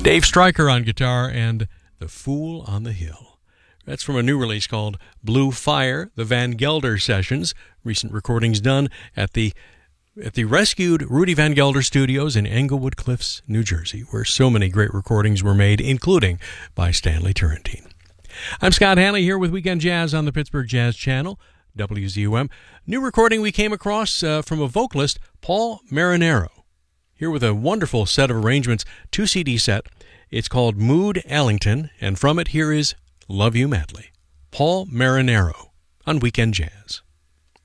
Dave Stryker on guitar and The Fool on the Hill. That's from a new release called Blue Fire, the Van Gelder Sessions. Recent recordings done at the rescued Rudy Van Gelder Studios in Englewood Cliffs, New Jersey, where so many great recordings were made, including by Stanley Turrentine. I'm Scott Hanley here with Weekend Jazz on the Pittsburgh Jazz Channel, WZUM. New recording we came across from a vocalist, Paul Marinaro. Here with a wonderful set of arrangements, 2-CD set. It's called Mood Allington, and from it here is Love You Madly. Paul Marinaro on Weekend Jazz.